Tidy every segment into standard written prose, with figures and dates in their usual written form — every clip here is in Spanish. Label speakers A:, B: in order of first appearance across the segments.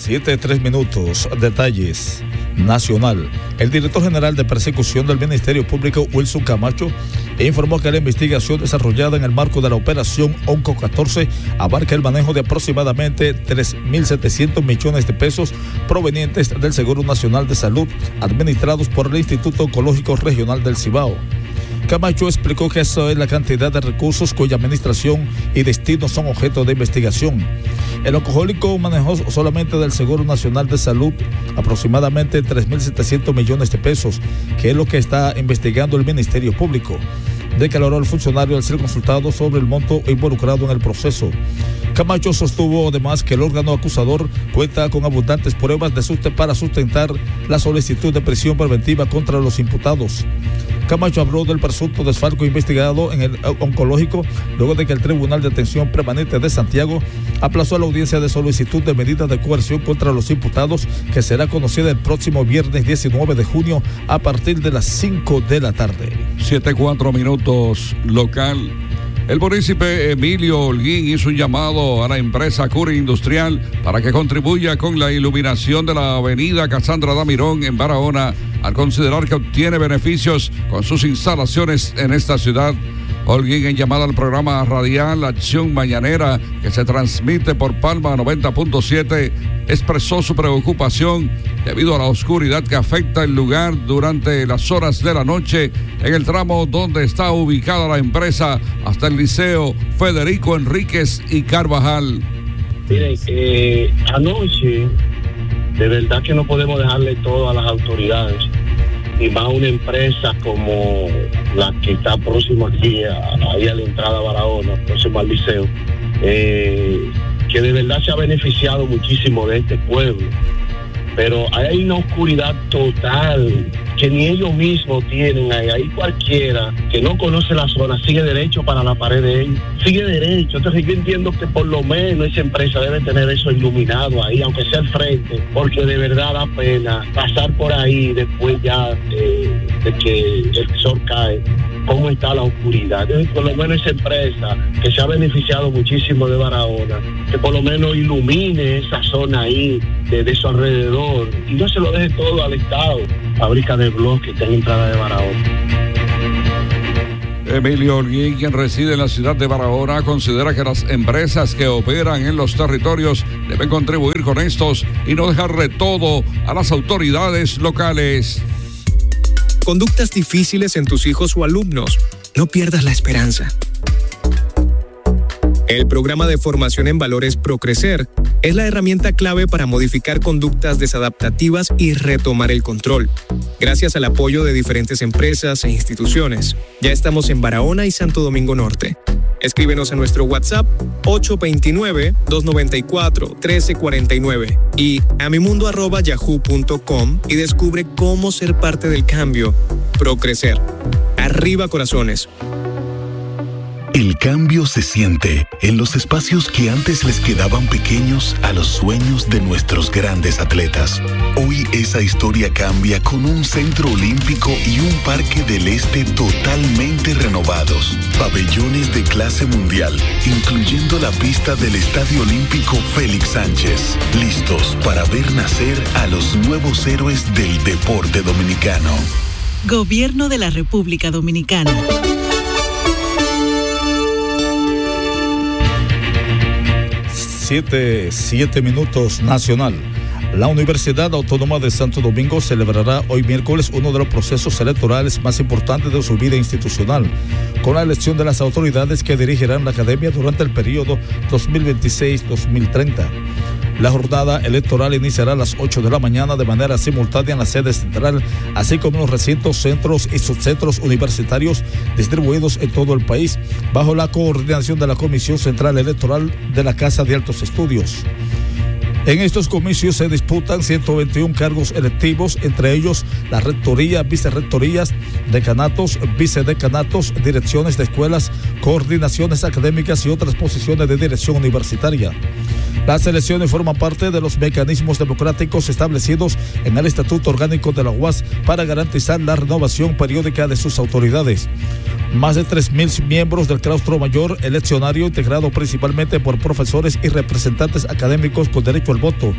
A: 7:03. Detalles. Nacional. El director general de persecución del Ministerio Público, Wilson Camacho, informó que la investigación desarrollada en el marco de la operación Onco 14 abarca el manejo de aproximadamente 3.700 millones de pesos provenientes del Seguro Nacional de Salud, administrados por el Instituto Oncológico Regional del Cibao. Camacho explicó que esa es la cantidad de recursos cuya administración y destino son objeto de investigación. El oncológico manejó solamente del Seguro Nacional de Salud aproximadamente 3.700 millones de pesos, que es lo que está investigando el Ministerio Público. Declaró el funcionario al ser consultado sobre el monto involucrado en el proceso. Camacho sostuvo además que el órgano acusador cuenta con abundantes pruebas para sustentar la solicitud de prisión preventiva contra los imputados. Camacho habló del presunto desfalco investigado en el oncológico luego de que el Tribunal de Atención Permanente de Santiago aplazó la audiencia de solicitud de medidas de coerción contra los imputados, que será conocida el próximo viernes 19 de junio a partir de las 5 de la tarde.
B: 7:04 local. El municipio Emilio Holguín hizo un llamado a la empresa Curi Industrial para que contribuya con la iluminación de la avenida Casandra Damirón en Barahona, al considerar que obtiene beneficios con sus instalaciones en esta ciudad. Holguín, en llamada al programa radial Acción Mañanera, que se transmite por Palma 90.7, expresó su preocupación debido a la oscuridad que afecta el lugar durante las horas de la noche en el tramo donde está ubicada la empresa hasta el Liceo Federico Enríquez y Carvajal.
C: Miren, anoche de verdad que no podemos dejarle todo a las autoridades, y más una empresa como la que está próxima aquí, ahí a la entrada a Barahona, próximo al Liceo, que de verdad se ha beneficiado muchísimo de este pueblo, pero hay una oscuridad total que ni ellos mismos tienen ahí cualquiera que no conoce la zona sigue derecho para la pared de ellos, sigue derecho. Entonces yo entiendo que por lo menos esa empresa debe tener eso iluminado ahí, aunque sea al frente, porque de verdad da pena pasar por ahí después ya de que el sol cae, cómo está la oscuridad. Entonces, por lo menos esa empresa que se ha beneficiado muchísimo de Barahona, que por lo menos ilumine esa zona ahí de su alrededor y no se lo deje todo al Estado. Fábrica de bloques que está en la entrada de Barahona.
B: Emilio Holguín, quien reside en la ciudad de Barahona, considera que las empresas que operan en los territorios deben contribuir con estos y no dejarle todo a las autoridades locales.
D: Conductas difíciles en tus hijos o alumnos. No pierdas la esperanza. El programa de formación en valores ProCrecer es la herramienta clave para modificar conductas desadaptativas y retomar el control. Gracias al apoyo de diferentes empresas e instituciones, ya estamos en Barahona y Santo Domingo Norte. Escríbenos a nuestro WhatsApp 829-294-1349 y amimundo@yahoo.com y descubre cómo ser parte del cambio. ProCrecer. Arriba corazones.
E: El cambio se siente en los espacios que antes les quedaban pequeños a los sueños de nuestros grandes atletas. Hoy esa historia cambia con un centro olímpico y un parque del este totalmente renovados. Pabellones de clase mundial, incluyendo la pista del Estadio Olímpico Félix Sánchez. Listos para ver nacer a los nuevos héroes del deporte dominicano.
F: Gobierno de la República Dominicana.
A: 7:07 Nacional. La Universidad Autónoma de Santo Domingo celebrará hoy miércoles uno de los procesos electorales más importantes de su vida institucional, con la elección de las autoridades que dirigirán la academia durante el periodo 2026-2030. La jornada electoral iniciará a las 8 de la mañana de manera simultánea en la sede central, así como en los recintos, centros y subcentros universitarios distribuidos en todo el país, bajo la coordinación de la Comisión Central Electoral de la Casa de Altos Estudios. En estos comicios se disputan 121 cargos electivos, entre ellos la rectoría, vicerrectorías, decanatos, vicedecanatos, direcciones de escuelas, coordinaciones académicas y otras posiciones de dirección universitaria. Las elecciones forman parte de los mecanismos democráticos establecidos en el Estatuto Orgánico de la UAS para garantizar la renovación periódica de sus autoridades. Más de 3.000 miembros del claustro mayor eleccionario, integrado principalmente por profesores y representantes académicos con derecho al voto,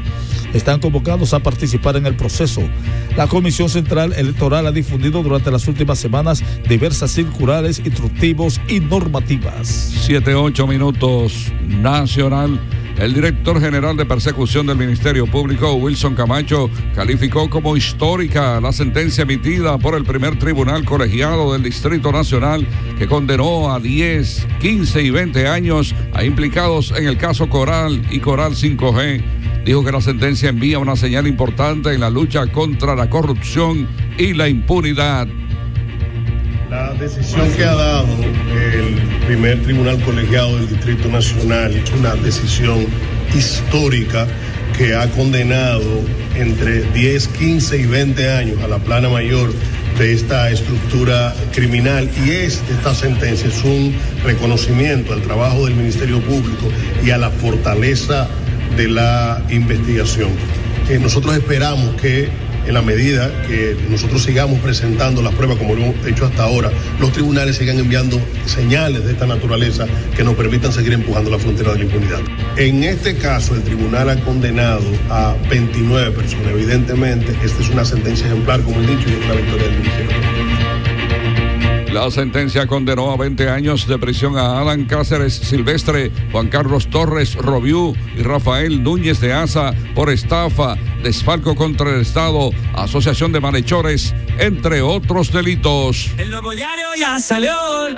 A: están convocados a participar en el proceso. La Comisión Central Electoral ha difundido durante las últimas semanas diversas circulares, instructivos y normativas.
B: 7-8 minutos. Nacional. El director general de persecución del Ministerio Público, Wilson Camacho, calificó como histórica la sentencia emitida por el primer tribunal colegiado del Distrito Nacional que condenó a 10, 15 y 20 años a implicados en el caso Coral y Coral 5G. Dijo que la sentencia envía una señal importante en la lucha contra la corrupción y la impunidad.
G: La decisión que ha dado el primer tribunal colegiado del Distrito Nacional es una decisión histórica que ha condenado entre 10, 15 y 20 años a la plana mayor de esta estructura criminal, y esta sentencia es un reconocimiento al trabajo del Ministerio Público y a la fortaleza de la investigación. Nosotros esperamos que en la medida que nosotros sigamos presentando las pruebas como lo hemos hecho hasta ahora, los tribunales sigan enviando señales de esta naturaleza que nos permitan seguir empujando la frontera de la impunidad. En este caso, el tribunal ha condenado a 29 personas. Evidentemente, esta es una sentencia ejemplar, como he dicho, y es una victoria del Ministerio.
B: La sentencia condenó a 20 años de prisión a Alan Cáceres Silvestre, Juan Carlos Torres Robiú y Rafael Núñez de Asa por estafa, desfalco contra el Estado, asociación de malhechores, entre otros delitos.
H: El nuevo diario ya salió.